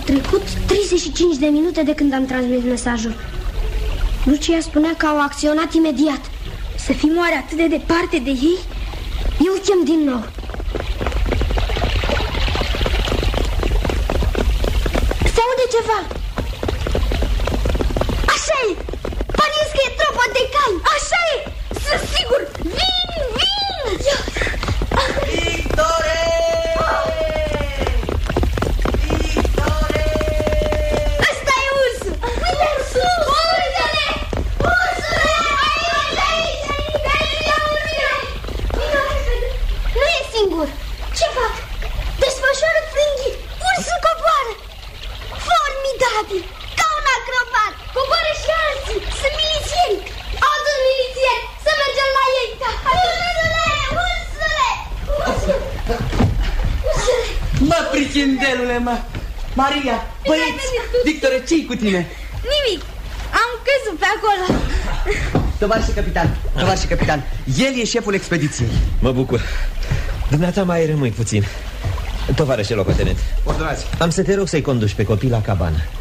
trecut 35 de minute de când am transmis mesajul. Lucia spunea că au acționat imediat. Să fim oare atât de departe de ei? Eu chem din nou. Se aude ceva. Așa e! Pariez că e tropa de cai. Așa e! Sunt sigur! Vin! Victore! Victore! Ăsta e ursul! Uite ursul! Uite-le! Ursule! Aici! Nu e singur! Ce fac? Desfășoară frânghii! Ursul coboară! Formidabil! Ca un acrobat! Coboară și alții! Sunt milițieni! Alți milițieni! Să mergem la ei! Ursule! Ursule! Ursule! Mă, prichindelule, mă! Maria, băieți, Victore, ce-i cu tine? Nimic! Am căzut pe acolo! Tovarășe capitan, el e șeful expediției. Mă bucur. Dumneata mai rămâi puțin. Tovarășe locotenent, Ordonați. am să te rog să-i conduci pe copii la cabană.